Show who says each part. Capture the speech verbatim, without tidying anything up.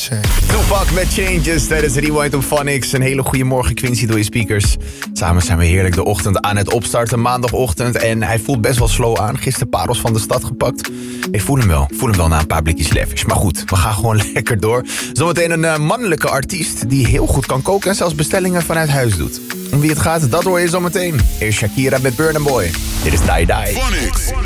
Speaker 1: say.
Speaker 2: Tupac met Changes tijdens Rewind op Phonics. Een hele goede morgen, Quincy, door je speakers. Samen zijn we heerlijk de ochtend aan het opstarten, maandagochtend. En hij voelt best wel slow aan. Gisteren parels van de stad gepakt. Ik voel hem wel. Ik voel hem wel na een paar blikjes Lavish. Maar goed, we gaan gewoon lekker door. Zometeen een uh, mannelijke artiest die heel goed kan koken en zelfs bestellingen vanuit huis doet. Om wie het gaat, dat hoor je zometeen. Eerst Shakira met Burna Boy. Dit is Die Die.
Speaker 3: Phonics.